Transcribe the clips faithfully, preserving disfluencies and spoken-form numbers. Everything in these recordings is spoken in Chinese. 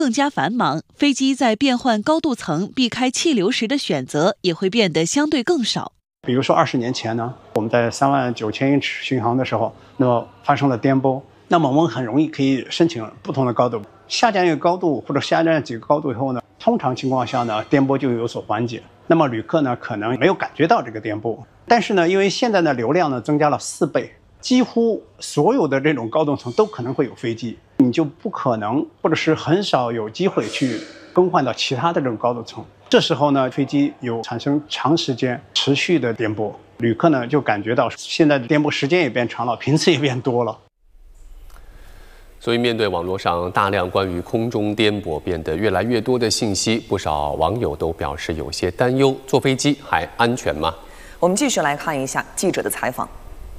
更加繁忙，飞机在变换高度层、避开气流时的选择也会变得相对更少。 比如说二十年前呢，我们在三万九千英尺巡航的时候，那么发生了颠簸，那么我们很容易可以申请不同的高度，下降一个高度或者下降几个高度以后呢，通常情况下呢，颠簸就有所缓解。那么旅客呢，可能没有感觉到这个颠簸，但是呢，因为现在的流量呢增加了四倍。几乎所有的这种高度层都可能会有飞机，你就不可能或者是很少有机会去更换到其他的这种高度层。这时候呢，飞机有产生长时间持续的颠簸，旅客呢就感觉到现在的颠簸时间也变长了，频次也变多了。 所以面对网络上大量关于空中颠簸变得越来越多的信息，不少网友都表示有些担忧：坐飞机还安全吗？ 我们继续来看一下记者的采访。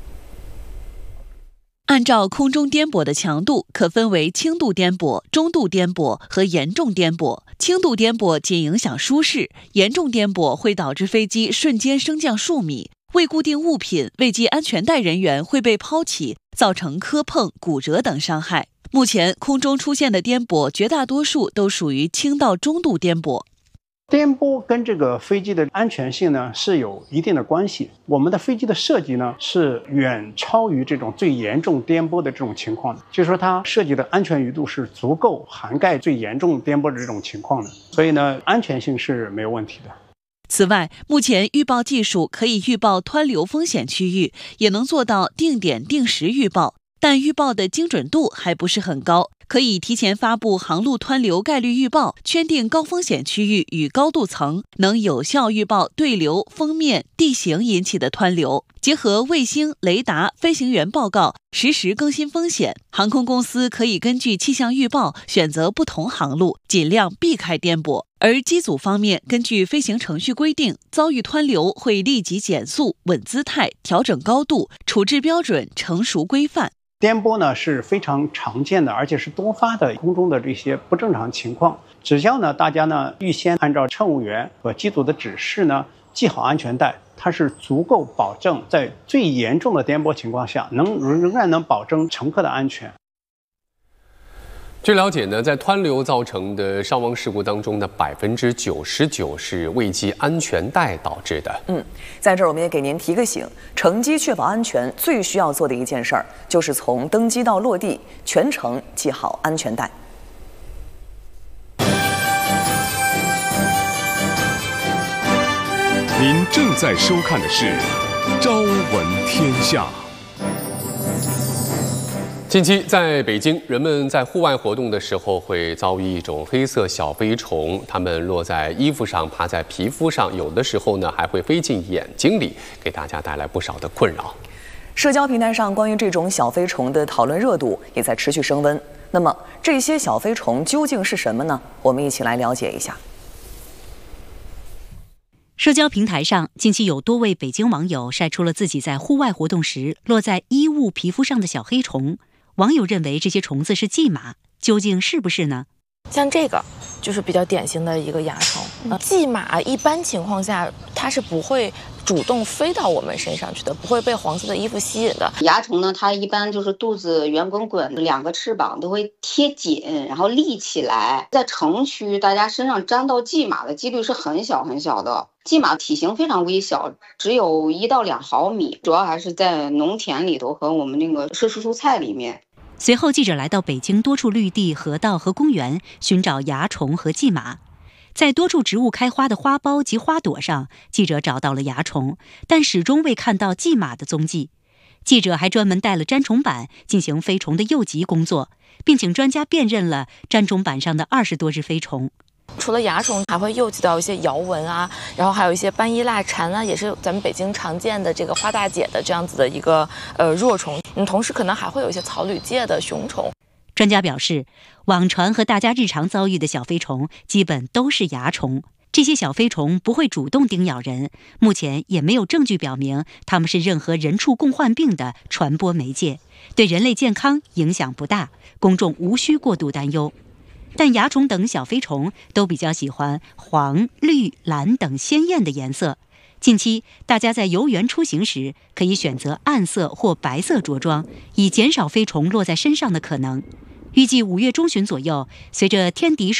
按照空中颠簸的强度，可分为轻度颠簸、中度颠簸和严重颠簸。轻度颠簸仅影响舒适，严重颠簸会导致飞机瞬间升降数米，未固定物品、未系安全带人员会被抛起，造成磕碰、骨折等伤害。目前空中出现的颠簸绝大多数都属于轻到中度颠簸。 颠簸跟这个飞机的安全性呢是有一定的关系。我们的飞机的设计呢是远超于这种最严重颠簸的这种情况的，就是说它设计的安全余度是足够涵盖最严重颠簸的这种情况的，所以呢安全性是没有问题的。 此外，目前预报技术可以预报湍流风险区域，也能做到定点定时预报，但预报的精准度还不是很高。可以提前发布航路湍流概率预报，圈定高风险区域与高度层，能有效预报对流、风面、地形引起的湍流。结合卫星、雷达、飞行员报告，实时更新风险。航空公司可以根据气象预报选择不同航路，尽量避开颠簸。而机组方面，根据飞行程序规定，遭遇湍流会立即减速、稳姿态、调整高度，处置标准成熟规范。 颠簸呢是非常常见的，而且是多发的空中的这些不正常情况。只要呢大家呢预先按照乘务员和机组的指示呢系好安全带，它是足够保证在最严重的颠簸情况下，能仍然能保证乘客的安全。 据了解呢，在湍流造成的伤亡事故当中呢，百分之九十九是未系安全带导致的。 嗯，在这儿我们也给您提个醒：乘机确保安全，最需要做的一件事儿，就是从登机到落地，全程系好安全带。 您正在收看的是《朝闻天下》。 近期在北京，人们在户外活动的时候会遭遇一种黑色小飞虫，它们落在衣服上，爬在皮肤上，有的时候呢还会飞进眼睛里，给大家带来不少的困扰。 社交平台上关于这种小飞虫的讨论热度也在持续升温。那么这些小飞虫究竟是什么呢？我们一起来了解一下。 社交平台上，近期有多位北京网友晒出了自己在户外活动时落在衣物、皮肤上的小黑虫。网友认为这些虫子是蓟马，究竟是不是呢？ 像这个就是比较典型的一个蚜虫。呃、蓟马一般情况下它是不会主动飞到我们身上去的，不会被黄色的衣服吸引的。 蚜虫呢，它一般就是肚子圆滚滚，两个翅膀都会贴紧，然后立起来。在城区，大家身上沾到蓟马的几率是很小很小的。蓟马体型非常微小，只有一到两毫米，主要还是在农田里头和我们那个设施蔬菜里面。 随后，记者来到北京多处绿地、河道和公园，寻找蚜虫和蓟马。在多处植物开花的花苞及花朵上，记者找到了蚜虫，但始终未看到蓟马的踪迹。记者还专门带了粘虫板进行飞虫的诱集工作，并请专家辨认了粘虫板上的二十多只飞虫。 除了蚜虫，还会诱集到一些摇蚊啊，然后还有一些斑衣蜡蝉啊，也是咱们北京常见的这个花大姐的这样子的一个呃弱虫。嗯，同时可能还会有一些草履介的雄虫。 专家表示，网传和大家日常遭遇的小飞虫基本都是蚜虫。这些小飞虫不会主动叮咬人，目前也没有证据表明它们是任何人畜共患病的传播媒介，对人类健康影响不大，公众无需过度担忧。但蚜虫等小飞虫都比较喜欢黄、绿、蓝等鲜艳的颜色。近期大家在游园出行时，可以选择暗色或白色着装，以减少飞虫落在身上的可能。预计五月中旬左右，随着天敌